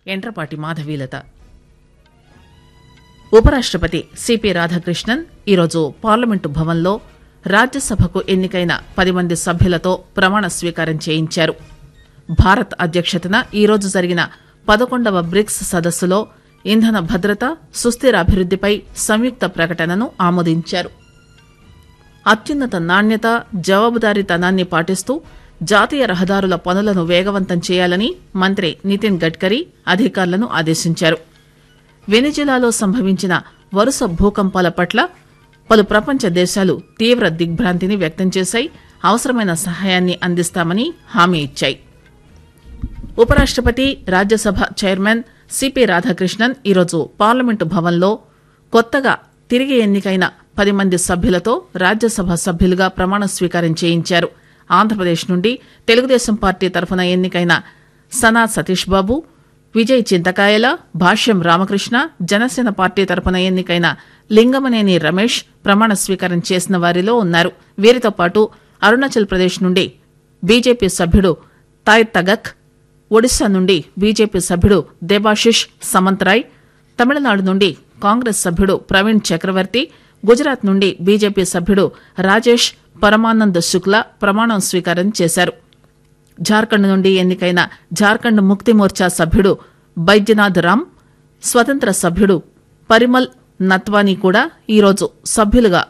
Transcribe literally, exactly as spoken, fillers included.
ఎండ్రపాటి మాధవీలత. ఉపరాష్టపతి సిపి రాధాకృష్ణన్ ఈరోజు పార్లమెంటు భవన్లో రాజ్యసభకు ఎన్నికైన పది మంది సభ్యులతో ప్రమాణ స్వీకారం చేయించారు. భారత్ అధ్యక్షతన ఈరోజు జరిగిన పదకొండవ బ్రిక్స్ సదస్సులో ఇంధన భద్రత, సుస్థిర అభివృద్దిపై సంయుక్త ప్రకటనను ఆమోదించారు. అత్యున్నత నాణ్యత, జవాబుదారీతనాన్ని పాటిస్తూ జాతీయ రహదారుల పనులను వేగవంతం చేయాలని మంత్రి నితిన్ గడ్కరీ అధికారులను ఆదేశించారు. వెనిజులాలో సంభవించిన వరుస భూకంపాల పట్ల పలు ప్రపంచ దేశాలు తీవ్ర దిగ్భ్రాంతిని వ్యక్తం చేశాయి. అవసరమైన సహాయాన్ని అందిస్తామని హామీ ఇచ్చాయి. ఉపరాష్టపతి, రాజ్యసభ చైర్మన్ సిపి రాధాకృష్ణన్ ఈరోజు పార్లమెంటు భవన్లో కొత్తగా తిరిగి ఎన్నికైన పది మంది సభ్యులతో రాజ్యసభ సభ్యులుగా ప్రమాణ స్వీకారం చేయించారు. ఆంధ్రప్రదేశ్ నుండి తెలుగుదేశం పార్టీ తరఫున ఎన్నికైన సనా సతీష్ బాబు, విజయ్ చింతకాయల, భాష్యం రామకృష్ణ, జనసేన పార్టీ తరఫున ఎన్నికైన లింగమనేని రమేష్ ప్రమాణ స్వీకారం చేసిన వారిలో ఉన్నారు. వీరితో పాటు అరుణాచల్ ప్రదేశ్ నుండి బీజేపీ సభ్యుడు తాయ్ తగక్, ఒడిశా నుండి బీజేపీ సభ్యుడు దేబాశిష్ సమంతరాయ్, తమిళనాడు నుండి కాంగ్రెస్ సభ్యుడు ప్రవీణ్ చక్రవర్తి, గుజరాత్ నుండి బీజేపీ సభ్యుడు రాజేష్ పరమానంద్ శుక్లా ప్రమాణం స్వీకారం చేశారు. జార్ఖండ్ నుండి ఎన్నికైన జార్ఖండ్ ముక్తి మోర్చా సభ్యుడు బైద్యనాథ్ రామ్, స్వతంత్ర సభ్యుడు పరిమల్ నత్వానీ కూడా ఈరోజు సభ్యులుగా